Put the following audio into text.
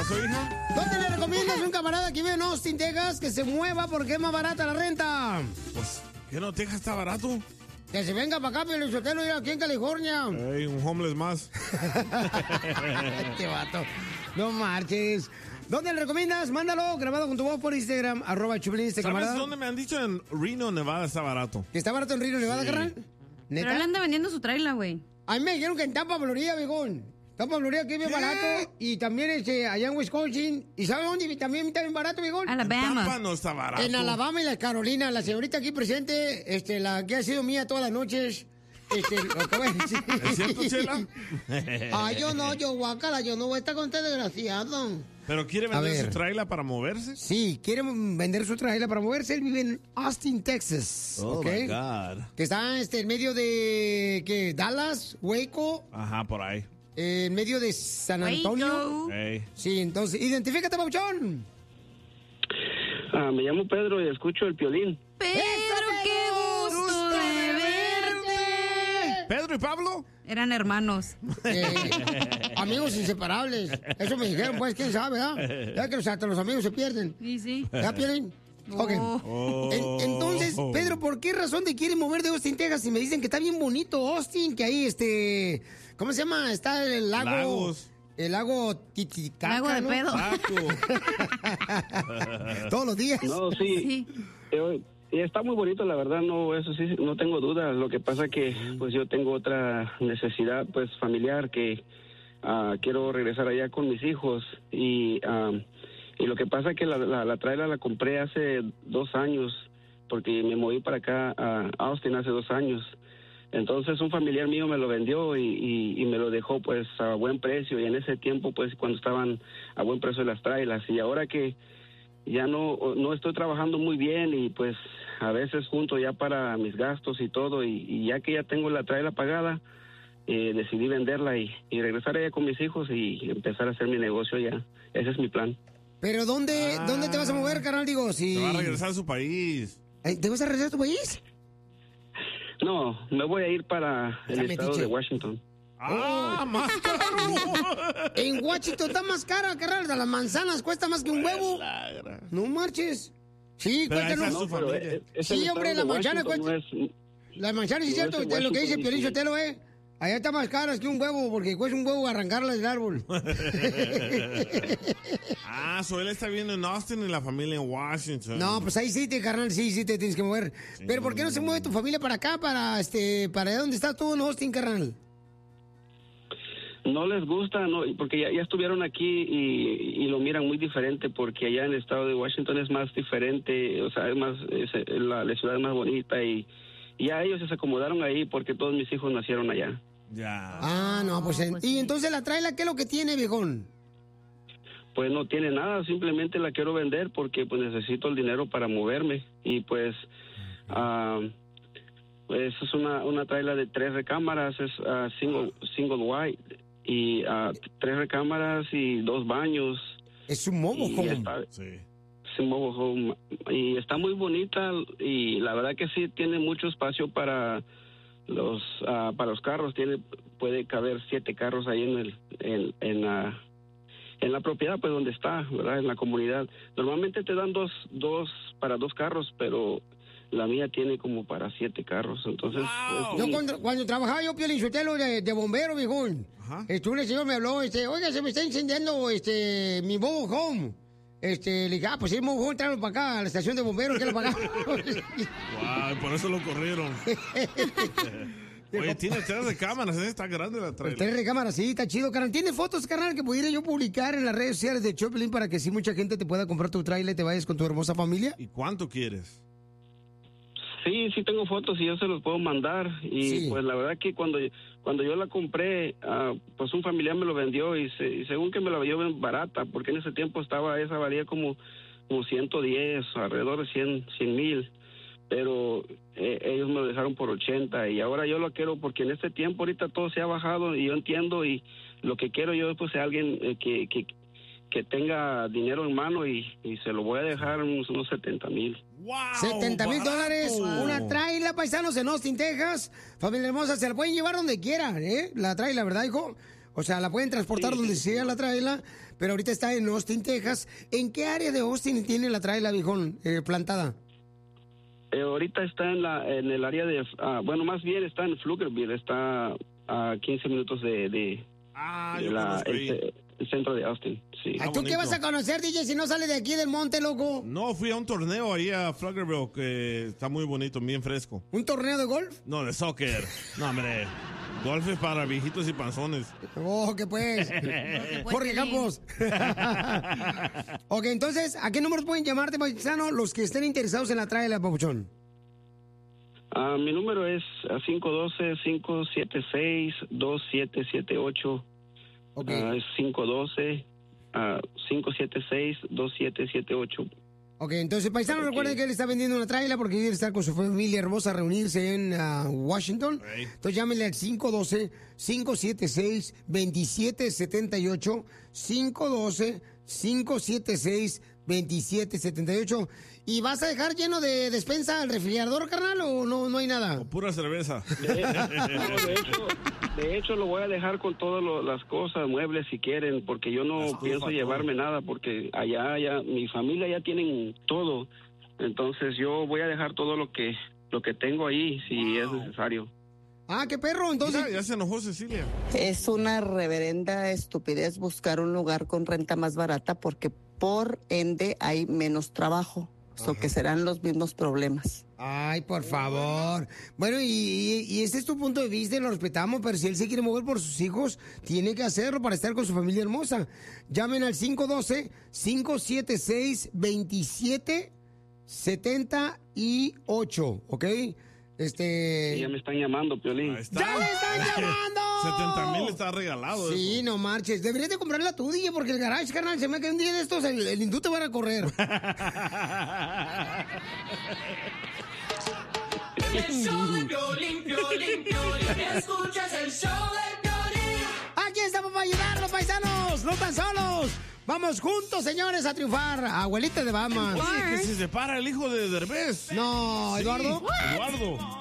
pasó, hija? ¿Dónde le recomiendas a un camarada que vive en Austin, Texas, que se mueva porque es más barata la renta? Pues, ¿qué no? Texas está barato. Que se venga para acá, Piolín Sotelo, y aquí en California. Ey, un homeless más. Este vato. No marches. ¿Dónde le recomiendas? Mándalo grabado con tu voz por Instagram, @Choplin, este ¿Sabes camarada. dónde me han dicho? En Reno, Nevada está barato. ¿Que está barato en Reno, Nevada, carnal? Pero él anda vendiendo su trailer, güey. A mí me dijeron que en Tampa, Florida, viejón. Tampa, Florida, que es bien barato. Y también allá en Wisconsin. ¿Y sabe dónde también está bien barato, viejón? Alabama. Tampa no está barato. En Alabama y la Carolina. La señorita aquí presente, la que ha sido mía todas las noches. Lo que voy a decir. ¿Es cierto, Chela? yo guácala, yo no voy a estar con este desgraciado. ¿Pero quiere vender su trailer para moverse? Sí, quiere vender su trailer para moverse. Él vive en Austin, Texas. Oh, ¿okay? my God. Que está en medio de, ¿qué? Dallas, Waco. Ajá, por ahí. En medio de San Antonio. Hey. Sí, entonces, identifícate, Pauchón. Me llamo Pedro y escucho el Piolín. Pedro, qué gusto de verte. ¿Pedro y Pablo? Eran hermanos. Amigos inseparables. Eso me dijeron, pues, quién sabe, ¿ah? Ya que hasta los amigos se pierden. Sí, sí. ¿Ya pierden? Ok. Entonces, Pedro, ¿por qué razón te quieren mover de Austin, Texas? Y me dicen que está bien bonito Austin, que ahí, ¿cómo se llama? Está el lago... Lagos. El lago Titicaca, Lago de ¿no? pedo. Todos los días. No, sí. Está muy bonito, la verdad, no, eso sí, no tengo dudas. Lo que pasa que, pues, yo tengo otra necesidad, pues, familiar, que quiero regresar allá con mis hijos. Y lo que pasa que la trailer la compré hace 2 años, porque me moví para acá a Austin hace 2 años. Entonces un familiar mío me lo vendió y me lo dejó pues a buen precio, y en ese tiempo pues cuando estaban a buen precio las trailers, y ahora que ya no estoy trabajando muy bien y pues a veces junto ya para mis gastos y todo, y ya que ya tengo la trailer pagada, decidí venderla y regresar allá con mis hijos y empezar a hacer mi negocio allá. Ese es mi plan. Pero ¿dónde te vas a mover, carnal? Digo, si... Se va a regresar a su país. ¿Te vas a regresar a tu país? No, me voy a ir para el estado de Washington. ¡Más caro! En Washington está más cara, carnal. Las manzanas cuesta más que un huevo. No marches. Sí, cuéntanos. Sí, hombre, la manzana cuesta. La manzana, sí es cierto, es lo que dice Piolín Sotelo, Allá está más cara que un huevo, porque cuesta un huevo arrancarla del árbol. So él está viendo en Austin y la familia en Washington. No, pues ahí sí, carnal, sí te tienes que mover. Sí. Pero ¿por qué no se mueve tu familia para acá, para allá donde estás tú en Austin, carnal? No les gusta, no, porque ya estuvieron aquí y lo miran muy diferente, porque allá en el estado de Washington es más diferente, o sea, es más, la ciudad es más bonita, y ya ellos se acomodaron ahí porque todos mis hijos nacieron allá. Ya. No, pues, y entonces la trailer, ¿qué es lo que tiene, viejón? Pues no tiene nada, simplemente la quiero vender porque pues necesito el dinero para moverme, y pues pues es una trailer de 3 recámaras, es single wide, y 3 recámaras y 2 baños. Es un mobile home. Sí. Es un mobile home y está muy bonita, y la verdad que sí tiene mucho espacio para los carros. Puede caber 7 carros ahí en la propiedad, pues donde está, ¿verdad? En la comunidad. Normalmente te dan dos para 2 carros, pero la mía tiene como para 7 carros, entonces... Yo cuando trabajaba yo, Piolín Sotelo, de bombero, viejón, un señor me habló, oiga, se me está incendiando mi mobile home. Le dije, pues si el mobile home, tráelo para acá, a la estación de bomberos, que lo pagamos. Por eso lo corrieron. Oye, tiene 3 recámaras, está grande la trailer. 3 recámaras, sí, está chido, carnal. ¿Tiene fotos, carnal, que pudiera yo publicar en las redes sociales de Choplin para que si mucha gente te pueda comprar tu trailer y te vayas con tu hermosa familia? ¿Y cuánto quieres? Sí tengo fotos y yo se los puedo mandar. Y pues la verdad que cuando yo la compré, pues un familiar me lo vendió y según que me la vendió bien barata, porque en ese tiempo esa valía como 110, alrededor de 100,000. Pero ellos me lo dejaron por 80, y ahora yo lo quiero porque en este tiempo ahorita todo se ha bajado, y yo entiendo, y lo que quiero yo pues es alguien que tenga dinero en mano, y se lo voy a dejar unos 70,000. ¡Wow! $70,000, una trailer, paisanos, en Austin, Texas. Familia hermosa, se la pueden llevar donde quieran, la trailer, ¿verdad, hijo? O sea, la pueden transportar donde sea la tráela, pero ahorita está en Austin, Texas. ¿En qué área de Austin tiene la tráela, viejón, plantada? Ahorita está en el área de... bueno, más bien está en Pflugerville, está a 15 minutos de el centro de Austin, sí. ¿Tú bonito. ¿Qué vas a conocer, DJ, si no sale de aquí del monte, loco? No, fui a un torneo ahí a Pflugerville que está muy bonito, bien fresco. ¿Un torneo de golf? No, de soccer. No, hombre. Golf es para viejitos y panzones. Oh, ¿qué pues? Jorge Campos. Ok, entonces, ¿a qué números pueden llamarte, paisano, los que estén interesados en la tráela, papuchón? Mi número es 512-576-2778. Okay. Es 512-576-2778. Ok, entonces, paisano, recuerden que él está vendiendo una tráela porque quiere estar con su familia hermosa, reunirse en Washington. Entonces, llámenle al 512-576-2778. 512-576-2778. ¿Y vas a dejar lleno de despensa al refrigerador, carnal, o no hay nada? O pura cerveza. De hecho, lo voy a dejar con todas las cosas, muebles, si quieren, porque yo no pienso llevarme nada, porque allá mi familia ya tienen todo. Entonces, yo voy a dejar todo lo que tengo ahí, si es necesario. Ah, qué perro, entonces. Mira, ya se enojó Cecilia. Es una reverenda estupidez buscar un lugar con renta más barata porque por ende hay menos trabajo. O que serán los mismos problemas. Ay, por favor. Bueno, y este es tu punto de vista y lo respetamos, pero si él se quiere mover por sus hijos, tiene que hacerlo para estar con su familia hermosa. Llamen al 512-576-2778, ¿ok? Sí, ya me están llamando, Piolín. ¡Ya le están llamando! 70,000 está regalado. Sí, eso. No marches. Deberías de comprarla tú, DJ, porque el garage, carnal, se me cae un día de estos, el hindú te van a correr. El show de Piolín, Piolín, Piolín. Escuchas el show de Piolín. Aquí estamos para ayudarlos, paisanos. No tan solos. Vamos juntos, señores, a triunfar. Abuelita de Batman. Oye, que se separa el hijo de Derbez. No, Eduardo. Sí, Eduardo.